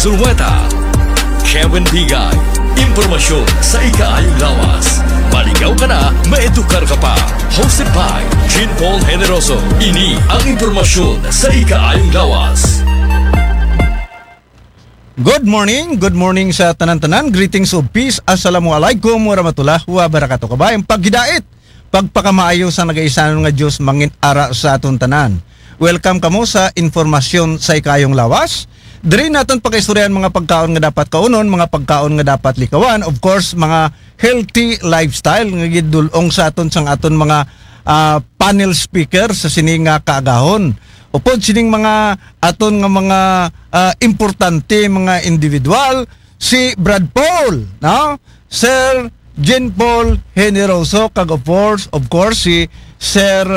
Zulueta, Kevin Bigay. Impormasyon sa ikaayong lawas. Maligaw ka na, maedukar ka pa. Hosted by Jean Paul Generoso. Ini ang impormasyon sa ikaayong lawas. Good morning sa tanan-tanan. Greetings of peace. Assalamualaikum warahmatullahi wabarakatuh. Kabayang paghidait, pagpakamaayo sa nagaisanon nga Diyos mangin ara sa aton tanan. Welcome kamo sa informasyon sa ikayong lawas. Diri naton pagkaistoryahan mga pagkaon nga dapat kaunon, mga pagkaon nga dapat likawan. Of course, mga healthy lifestyle nga gidulong sa aton sang aton mga panel speaker sa sining nga kaagahon. Upod sining mga aton nga mga importante mga individual, si Brad Paul, no? Sir Jean Paul Generoso, kag of course si Sir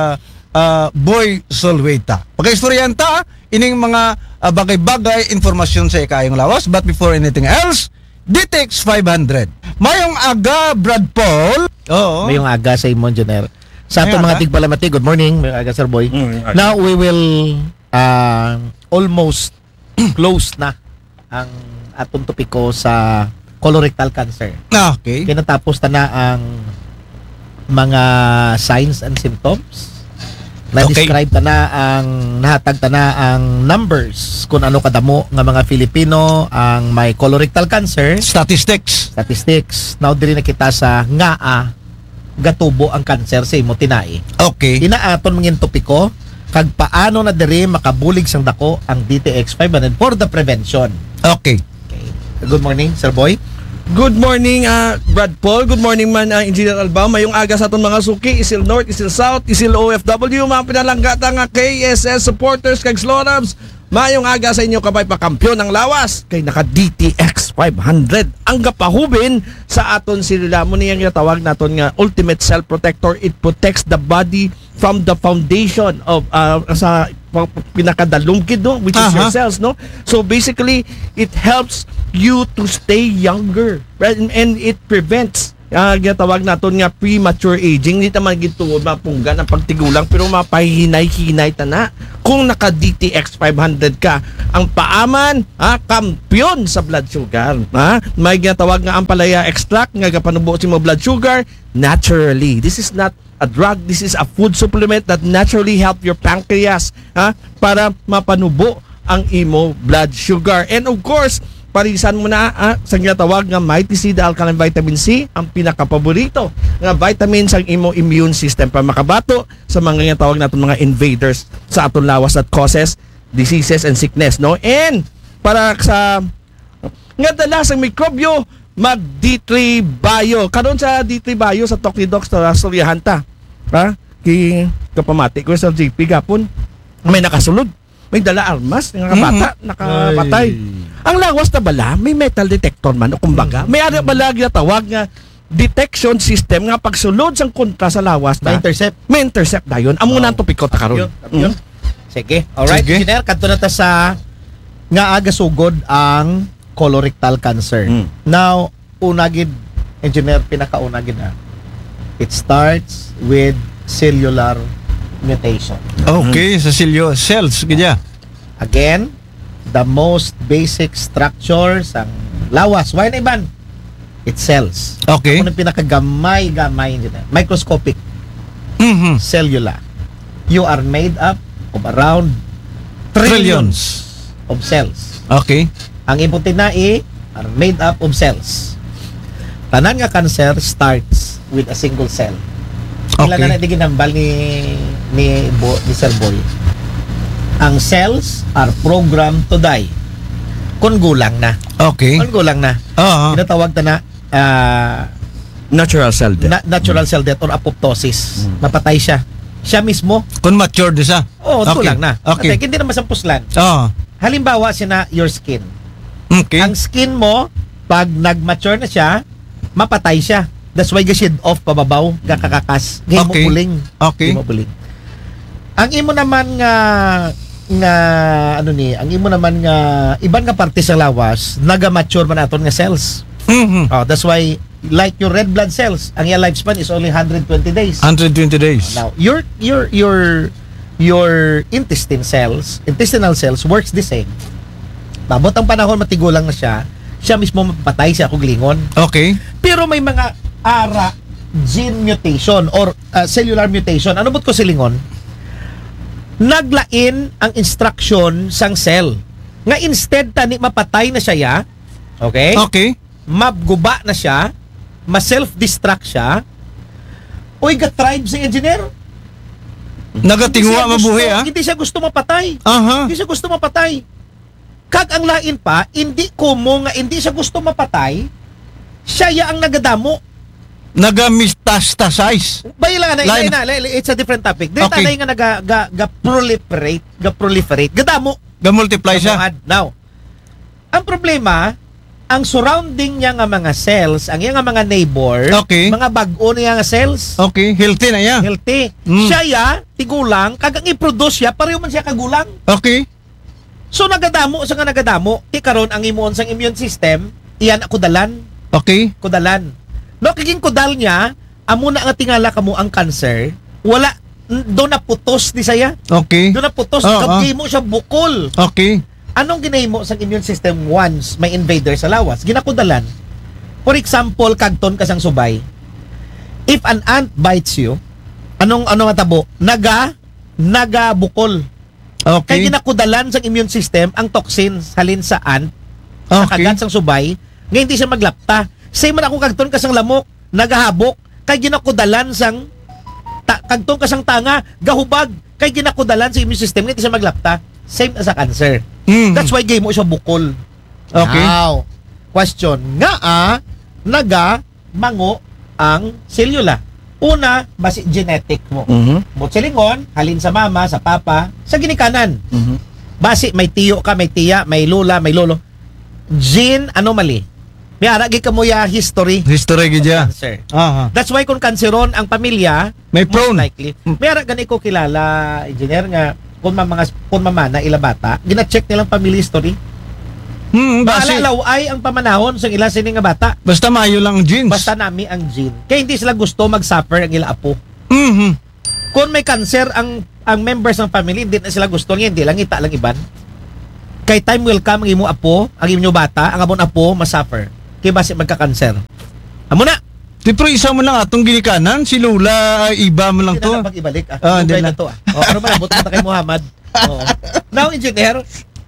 Boy Zulueta. Pagkaistoryahan ta ining mga bagay-bagay informasyon sa ikayong lawas. But before anything else, DTX 500. Mayong aga, Brad Paul. Oo. Mayong aga sa imong engineer. Sa ato mga tigpalamati, good morning. Mayong aga, Sir Boy. Now, we will almost close na ang atong topiko sa colorectal cancer. Okay. Kinatapos na ang mga signs and symptoms. Na-describe na ang nahatag na ang numbers kung ano kadamo nga mga Filipino ang may colorectal cancer. Statistics. Now, diri na kita sa gatubo ang cancer sa imo tinai. Okay. Inaaton mangin topiko kag paano na diri makabulig sang dako ang DTX 500 for the prevention. Okay. Good morning, Sir Boy. Good morning, Brad Paul. Good morning man, Engineer Alba. Mayong aga sa aton mga suki, Isil North, Isil South, Isil OFW, mga pinalanggat nga KSS supporters kag Slorabs. Mayong aga sa inyo kabay pakampyon ng lawas kay naka DTX 500 ang gapahubin sa aton sila mo niyang tawag naton nga ultimate cell protector. It protects the body from the foundation of sa pinakadalungkid, no, which is your cells, no. So basically it helps you to stay younger, right? And it prevents ginatawag naton nga premature aging. Hindi naman gituod mapunggan ang pagtigulang pero mapahinay-hinay tana kung naka DTX 500 ka. Ang paaman kampyon sa blood sugar, may ginatawag nga ampalaya extract nga gapanubo si mo blood sugar naturally. This is not a drug, this is a food supplement that naturally help your pancreas para mapanubo ang imo blood sugar. And of course, parisan mo na sa ginatawag nga Mighty C, the alkaline vitamin C, ang pinakapaborito nga vitamins ang imo immune system para makabato sa mga ginatawag natin mga invaders sa aton lawas that causes diseases and sickness, no? And para sa nga dalas ang mikrobyo, mag D3 Bio. Karon sa D3 Bio sa Talk ni Doc sa Suryahanta. Kapamati ko sa GP gapon. May nakasulod. May dala armas, bata, nakapatay. Ang lawas na bala, may metal detector man o kumbaga. May ari bala ginatawag nga detection system nga pagsulod sang kontra sa lawas na may intercept dayon. Amo na topiko ta karon. Sige. Alright, Sige. engineer, kadto na ta sa nga aga sugod ang colorectal cancer. Now, unagid engineer pinakaunagid na. It starts with cellular mutation. Okay, sa cells gidya. Again, the most basic structure sang lawas. Why na iban? It's cells. Okay. Ano pinakagamay engineer? Microscopic. Cellular. You are made up of around trillions of cells. Okay. Ang imong tinai are made up of cells. Tanan nga cancer starts with a single cell. Ilan Okay. na ginambal ni Sir Boy. Ang cells are programmed to die. Kung gulang na. Okay. Kung gulang na. Tinatawag na Natural cell death. natural cell death or apoptosis. Mapatay siya. Siya mismo. Kung matured siya. Okay. Gulang na. Okay. Hindi na masampuslan. Oo. Halimbawa sina your skin. Okay. Ang skin mo, pag nag-mature na siya, mapatay siya. That's why ga-shed off pababaw, gakakakas. Ngayon mo Okay. puling. Okay. Ngayon mo puling. Ang imo naman nga ang imo naman nga iban nga parte sa lawas, naga-mature man aton nga cells. Oh, that's why like your red blood cells, ang iyang lifespan is only 120 days. 120 days. Now, your intestinal cells works the same. Babot ang panahon, matigulang na siya. Siya mismo mapatay siya kuglingon. Okay. Pero may mga gene mutation or cellular mutation. Ano bot ko silingon? Naglain ang instruction sang cell. Nga instead tani mapatay na siya ya, okay? Okay. Mabguba na siya, ma-self-destruct siya. Uy, ga-tribe si engineer. Nagatingwa mabuhi ah. Hindi siya gusto mapatay. Aha. Hindi siya gusto mapatay. Kag ang lain pa, hindi ko mo nga hindi siya gusto mapatay, siya ya ang nagadamo. Naga-metastasize. Bayla na, it's a different topic. Dito Okay. na nga ga-proliferate, gadamo. Ga-multiply siya. Now, ang problema, ang surrounding niya nga mga cells, ang iya nga mga neighbor, Okay. mga bag-o niya nga cells, Okay, healthy na yan. healthy. Mm. Siya ya, tigulang, kagang i-produce siya, pareho man siya kagulang. Okay. So nagadamo sa nga nagadamo, ti karon ang imuon sang immune system, iyan kudalan, Okay. kudalan. No kaging kudal niya, amo na nga tingala kamo ang cancer, wala do na putos di saya. Okay. Do na putos, Oo, kabgi mo siya bukol. Okay. Anong ginahimo sa immune system once may invader sa lawas? Ginakudalan. For example, kagton ka sang subay. If an ant bites you, anong matabo? Naga bukol. Kaya Okay. ginakudalan sa immune system ang toxins halin sa ant, sa Okay. kagat sang subay, ngayon hindi siya maglapta. Same man ako kagton kasang lamok, nagahabok, kay ginakudalan sang kagton kasang tanga, gahubag, kay ginakudalan sa immune system, ngayon hindi siya maglapta. Same as sa cancer. Mm. That's why game mo siya bukol. Okay. Now, question, naga mango ang selula. Una, basi genetic mo. Mhm. Butsilingon, halin sa mama, sa papa, sa ginikanan. Mhm. Basi may tiyo ka, may tiya, may lula, may lolo. Gene anomaly. May aragi ka mo ya history History of gidya. cancer. Aha. That's why kung kanseron ang pamilya, May most prone. likely. May ara gani ko kilala, engineer nga, kung mamana ila bata, gina-check nilang family history. Basi. Maalalaw ay ang pamanahon sa ilang sini nga bata. Basta mayo lang ang genes. Basta nami ang gene. Kaya hindi sila gusto mag-suffer ang ila apo. Mhm. Kung may cancer ang members ng family, hindi na sila gusto niya, hindi lang ita lang iban. Kay time will come ang imo apo, ang imo bata, ang amon apo masuffer. Kaya basi magka-cancer. Amo na. Di pero isa mo lang atong ginikanan, si Lula, iba mo lang Hindi to. na pag-ibalik. Hindi Dugay na. na to. O, ano man, buto na kay Muhammad. Oo. Now, engineer,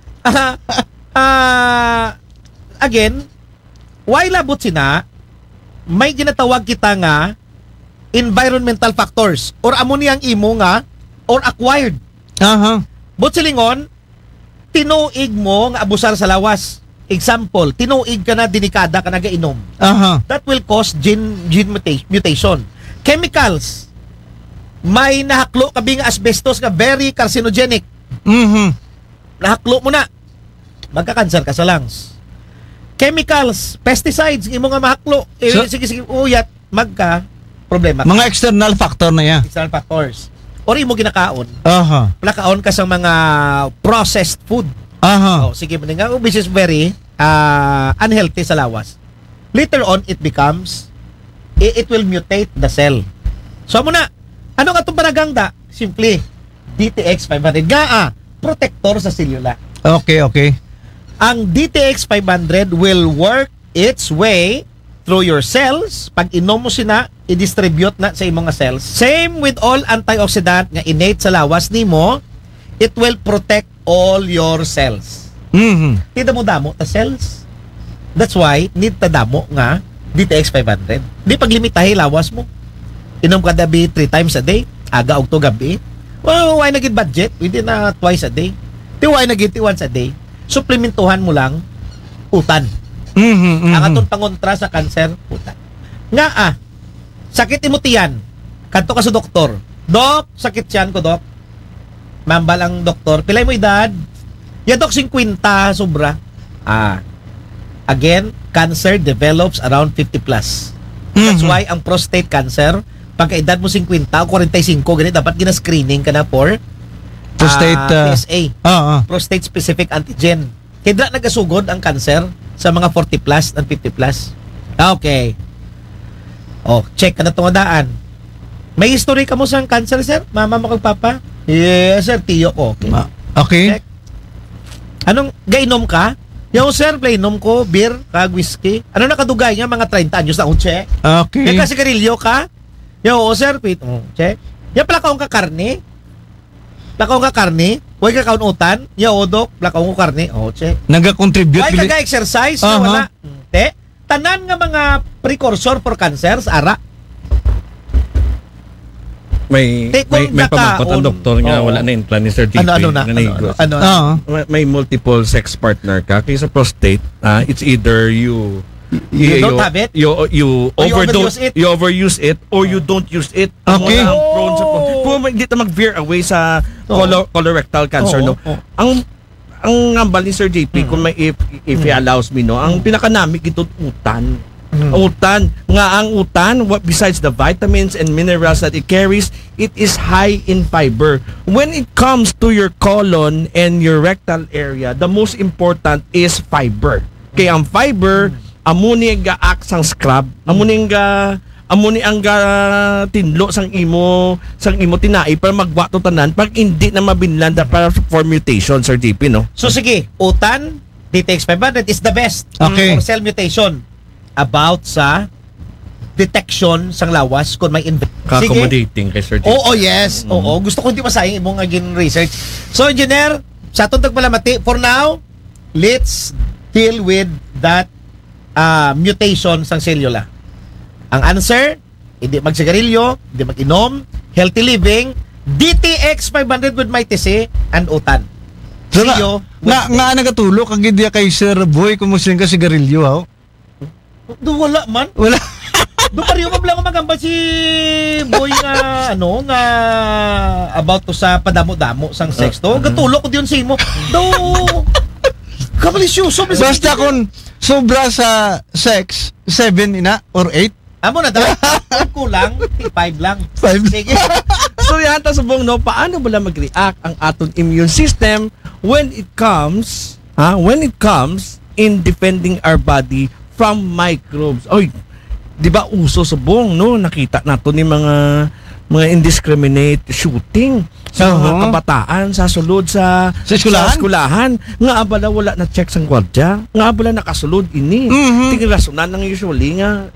again, why labot sina, may ginatawag kita nga environmental factors or amo niyang imo nga or acquired. Aha. Butsilingon, tinuig mo nga abusar sa lawas. Example, tinuig ka na dinikada ka nagainom. Aha. That will cause gene mutation. Chemicals. May nahaklo kabi nga asbestos nga very carcinogenic. Mhm. Nahaklo mo na. Magka-cancer ka sa lungs. Chemicals, pesticides, imo nga mahaklo. So- Sige, uyat, magka-problema. Mga external factor na yan. External factors. Or imo ginakaon. Aha. Plakaon ka sa mga processed food. Aha. Oh, sige mo nga, which is very unhealthy sa lawas. Later on, it becomes, it will mutate the cell. So, amo na, ano nga itong panagangda? Simply, DTX 500. Protector sa selula. Okay, okay. Ang DTX 500 will work its way through your cells. Pag inom mo sina, i-distribute na sa imong nga cells. Same with all antioxidant nga innate sa lawas nimo, it will protect all your cells. Mhm. Di mo damo ta cells. That's why need ta damo nga DTX 500. Di paglimitahi lawas mo. Inom ka dabi 3 times a day, aga og to gabi. Well, why nagid budget? Hindi na twice a day. Di why nagid once a day. Suplementuhan mo lang utan. Mhm. Ang atong pangontra sa cancer, utan. Nga sakit imo tiyan. Kadto ka sa doktor. Dok, sakit tiyan ko, dok. Mambal ang doktor, pilay mo edad? Ya dok 50 sobra. Again, cancer develops around 50 plus. That's Mhm. why ang prostate cancer, pagka edad mo 50 o 45, ganito dapat gina-screening ka na for Prostate, PSA, prostate specific antigen. Kaya nagasugod ang cancer sa mga 40 plus and 50 plus. Okay. Oh, check ka na tungadaan. May history ka mo sa cancer, sir? Mama mo kag papa? Yes, sir. Tiyo ko. Okay. Okay. Check. Anong, gainom ka? Yung sir, plainom ko, beer, kag whiskey. Ano nakadugay niya? Mga 30 anyos na unche. Okay. Yung kasi karilyo ka. Yung sir, pit. Che. Yung plakaong ka karne. Plakaong ka karne. Huwag ka kaunutan. Yung odok, plakaong ko karne. Che. Nag-contribute. Huwag ka exercise. Aha. Wala. Te. Tanan nga mga precursor for cancer sa ara. May Kung pamangkot ang nakaon- doktor nga Oo. wala na implant ni Sir JP. Ano na? nanigos. Oo. May multiple sex partner ka. Kaya sa prostate, it's either you don't have it? You Or you overdose overuse it? you overuse it or you don't use it. Okay. Ang prone sa kung hindi ta mag-veer away sa colorectal cancer, Oo, no. oo. Ang ngambal ni Sir JP kung may if he allows me, no, ang pinakanami gito utan. Utan nga ang utan, what besides the vitamins and minerals that it carries, it is high in fiber. When it comes to your colon and your rectal area, the most important is fiber. Kaya ang fiber amuni nga act sang scrub, amuni ang tinlo sang imo tinai para magwato tanan pag hindi na mabinlan para for mutation, Sir JP, no. So sige, utan, DTX 500 is the best Okay. for cell mutation. About sa detection sang lawas kung may Accommodating kay Sir JP. Oo, yes. Oo, gusto ko hindi masayang imong agin research. So, engineer, sa atong tagpalamati, for now, let's deal with that mutation sang cellula. Ang answer, hindi magsigarilyo, hindi mag-inom, healthy living, DTX 500 with my TC, and utan. So, See you. nga nagatulog kag hindi kay Sir Boy kumusin ka sigarilyo ha. Wala man. Wala. Doon pa rin yung mablang magamba si Boy nga, nga about to sa padamo-damo sang sex to. Gatulo ko diyon si mo. Do, kabalisyoso. Basta kung sobra sa sex, 7 ina or 8. Amo na daw. Kulang, 5 lang. 5. Sige. So yan, subong, no, paano ba mag-react ang ating immune system when it comes in defending our body from microbes. Oy, 'di ba uso subong, no? Nakita nato ni mga indiscriminate shooting sa mga kabataan sa sulod sa eskwelahan. Nga abala wala na check sang gwardiya, nga abala nakasulod ini. Tingin rasunan ng usually nga